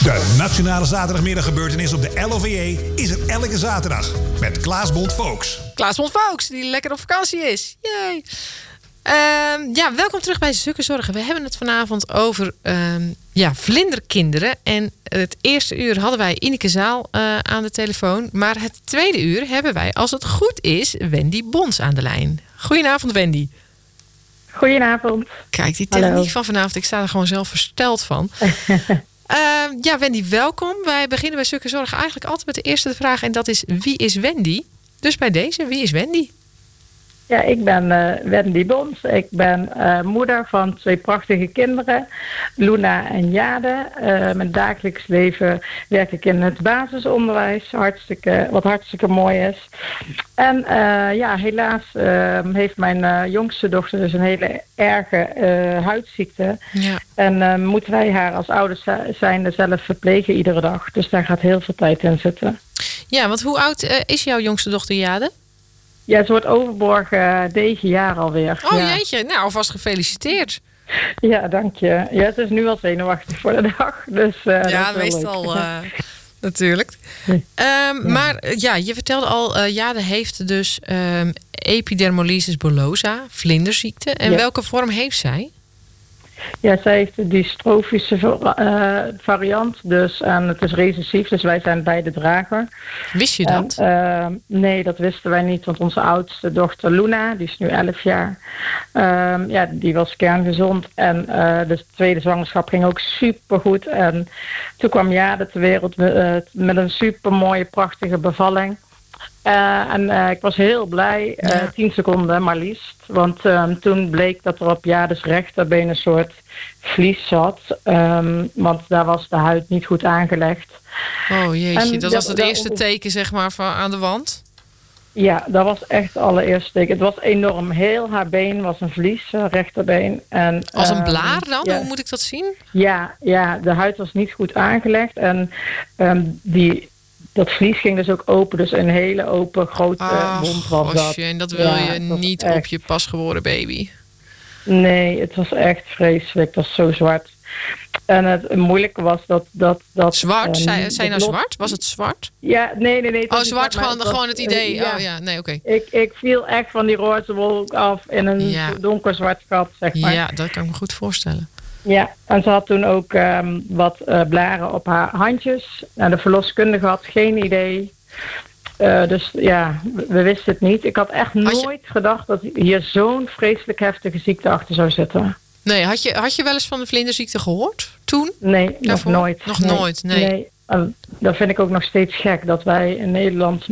De Nationale Zaterdagmiddaggebeurtenis op de LOVJ is er elke zaterdag met Klaas Bond-Volks. Klaas Bond-Volks, die lekker op vakantie is. Yay! Welkom terug bij Zukke Zorgen. We hebben het vanavond over vlinderkinderen. En het eerste uur hadden wij Ineke Zaal aan de telefoon. Maar het tweede uur hebben wij, als het goed is, Wendy Bons aan de lijn. Goedenavond, Wendy. Goedenavond. Kijk, die techniek van vanavond, ik sta er gewoon zelf versteld van. Wendy, welkom. Wij beginnen bij Zukke Zorgen eigenlijk altijd met de eerste vraag. En dat is, wie is Wendy? Dus bij deze, wie is Wendy? Ja, ik ben Wendy Bons. Ik ben moeder van 2 prachtige kinderen, Luna en Jade. Mijn dagelijks leven werk ik in het basisonderwijs, wat hartstikke mooi is. En helaas heeft mijn jongste dochter dus een hele erge huidziekte. Ja. En moeten wij haar als ouders zijnde zelf verplegen iedere dag. Dus daar gaat heel veel tijd in zitten. Ja, want hoe oud is jouw jongste dochter Jade? Ja, ze wordt overmorgen 9 jaar alweer. Oh ja. Jeetje, nou alvast gefeliciteerd. Ja, dank je. Ja, het is nu al zenuwachtig voor de dag. Dus, ja, meestal natuurlijk. Maar je vertelde al, Jade heeft dus epidermolysis bullosa, vlinderziekte. En welke vorm heeft zij? Ja, zij heeft de dystrofische variant, dus het is recessief, dus wij zijn beide drager. Wist je dat? Nee, dat wisten wij niet, want onze oudste dochter Luna, die is nu 11 jaar, die was kerngezond. En de tweede zwangerschap ging ook supergoed. En toen kwam Jade ter wereld met een supermooie, prachtige bevalling. Ik was heel blij, 10 seconden maar liefst. Want toen bleek dat er op Jades rechterbeen een soort vlies zat. Want daar was de huid niet goed aangelegd. Oh jeetje, dat was het eerste teken zeg maar aan de wand? Ja, dat was echt het allereerste teken. Het was enorm. Heel haar been was een vlies, rechterbeen. En, als een blaar dan? Ja. Hoe moet ik dat zien? Ja, de huid was niet goed aangelegd. En dat vlies ging dus ook open. Dus een hele open, grote wond was dat. En dat wil je niet op je pasgeboren baby. Nee, het was echt vreselijk. Het was zo zwart. En het moeilijke was dat zwart? Zei nou zwart? Was het zwart? Ja, nee. Zwart, gewoon het idee. Oké. Ik viel echt van die roze wolk af in een donkerzwart gat, zeg maar. Ja, dat kan ik me goed voorstellen. Ja, en ze had toen ook wat blaren op haar handjes. En de verloskundige had geen idee. Dus ja, we wisten het niet. Ik had echt nooit gedacht dat hier zo'n vreselijk heftige ziekte achter zou zitten. Nee, had je wel eens van de vlinderziekte gehoord toen? Nee, nog nooit. Nooit, nee. Dat vind ik ook nog steeds gek. Dat wij in Nederland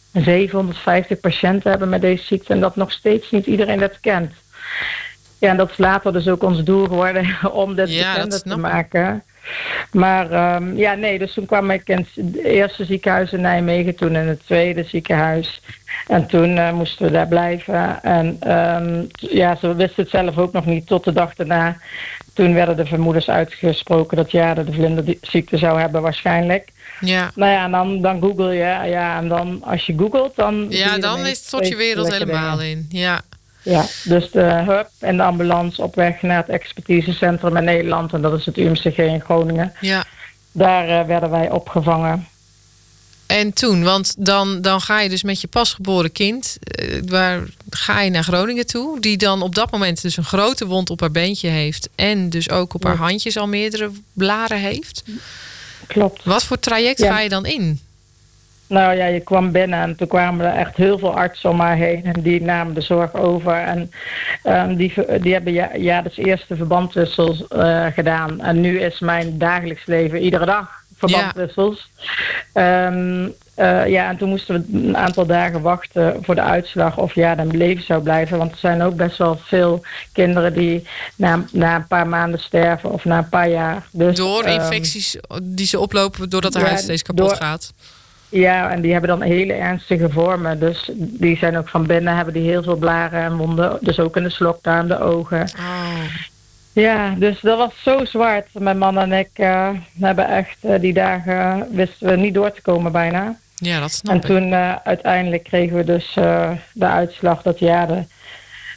750 patiënten hebben met deze ziekte. En dat nog steeds niet iedereen dat kent. Ja, en dat is later dus ook ons doel geworden om dit bekender te maken. Maar dus toen kwam ik in het eerste ziekenhuis in Nijmegen, toen in het tweede ziekenhuis. En toen moesten we daar blijven. En ze wisten het zelf ook nog niet tot de dag daarna. Toen werden de vermoedens uitgesproken dat Jade de vlinderziekte zou hebben waarschijnlijk. Ja. Nou ja, en dan google je. Ja, en dan als je googelt, dan... Ja, dan is het tot je wereld helemaal in. Ja. Ja, dus de hub en de ambulance op weg naar het expertisecentrum in Nederland. En dat is het UMCG in Groningen. Ja. Daar werden wij opgevangen. En toen, want dan ga je dus met je pasgeboren kind... waar ga je naar Groningen toe? Die dan op dat moment dus een grote wond op haar beentje heeft... en dus ook op haar handjes al meerdere blaren heeft. Klopt. Wat voor traject ga je dan in? Nou ja, je kwam binnen en toen kwamen er echt heel veel artsen om haar heen. En die namen de zorg over. En die hebben Jades eerste verbandwissels gedaan. En nu is mijn dagelijks leven iedere dag verbandwissels. Ja. En toen moesten we een aantal dagen wachten voor de uitslag of Jade in leven zou blijven. Want er zijn ook best wel veel kinderen die na een paar maanden sterven of na een paar jaar. Dus, door infecties die ze oplopen doordat de huid steeds kapot gaat. Ja, en die hebben dan hele ernstige vormen. Dus die zijn ook van binnen, hebben die heel veel blaren en wonden. Dus ook in de slokdarm, de ogen. Oh. Ja, dus dat was zo zwart. Mijn man en ik hebben echt die dagen wisten we niet door te komen bijna. Ja, dat snap ik. En toen uiteindelijk kregen we dus de uitslag dat Jade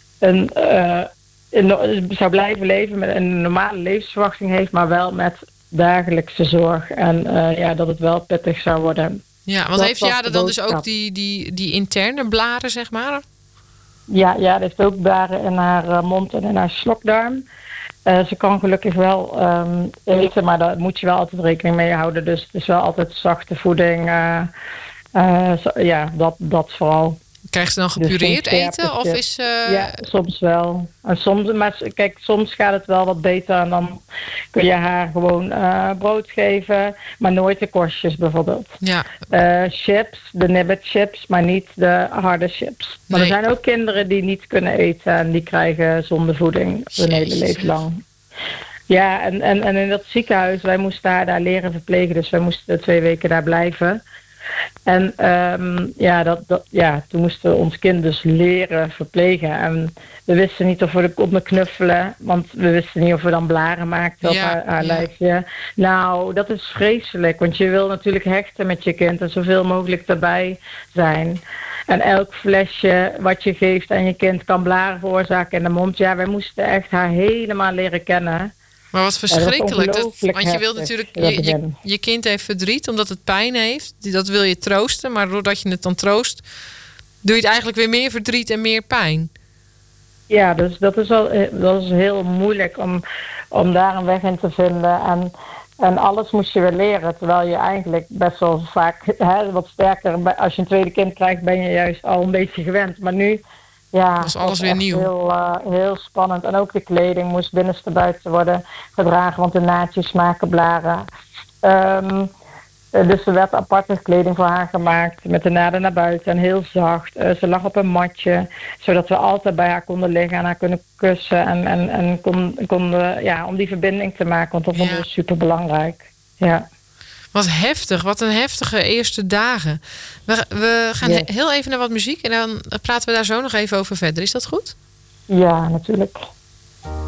zou blijven leven met een normale levensverwachting heeft, maar wel met dagelijkse zorg. En dat het wel pittig zou worden. Ja, want Dat heeft was Jade de dan dus boodschap. ook die interne blaren, zeg maar? Ja, er heeft ook blaren in haar mond en in haar slokdarm. Ze kan gelukkig wel eten, maar daar moet je wel altijd rekening mee houden. Dus het is wel altijd zachte voeding. Dat vooral. Krijgt ze dan gepureerd eten? Of is Ja, soms wel. En soms gaat het wel wat beter. En dan kun je haar gewoon brood geven. Maar nooit de korstjes bijvoorbeeld. Ja. Chips, de Nibbit chips, maar niet de harde chips. Maar Nee. er zijn ook kinderen die niet kunnen eten. En die krijgen zondevoeding hun hele Jezus. leven lang. Ja, en in dat ziekenhuis, wij moesten haar daar leren verplegen. Dus wij moesten 2 weken daar blijven. En toen moesten we ons kind dus leren verplegen. En we wisten niet of we konden knuffelen. Want we wisten niet of we dan blaren maakten op haar lijfje. Nou, dat is vreselijk. Want je wil natuurlijk hechten met je kind. En zoveel mogelijk erbij zijn. En elk flesje wat je geeft aan je kind kan blaren veroorzaken in de mond. Ja, wij moesten echt haar helemaal leren kennen. Maar wat verschrikkelijk. ongelooflijk Want je wilt heftig, natuurlijk... dat begin. Je kind heeft verdriet omdat het pijn heeft. Dat wil je troosten. Maar doordat je het dan troost... doe je het eigenlijk weer meer verdriet en meer pijn. Ja, dus dat is heel moeilijk om daar een weg in te vinden. En alles moest je weer leren. Terwijl je eigenlijk best wel vaak wat sterker... Als je een tweede kind krijgt, ben je juist al een beetje gewend. Maar nu... Ja, Dat is alles weer echt nieuw. Heel spannend. En ook de kleding moest binnenstebuiten worden gedragen, want de naadjes maken blaren. Dus er werd aparte kleding voor haar gemaakt met de naden naar buiten en heel zacht. Ze lag op een matje, zodat we altijd bij haar konden liggen en haar kunnen kussen. En konden, om die verbinding te maken, want dat vonden we super belangrijk. Ja. Wat heftig, wat een heftige eerste dagen. We gaan heel even naar wat muziek en dan praten we daar zo nog even over verder. Is dat goed? Ja, natuurlijk.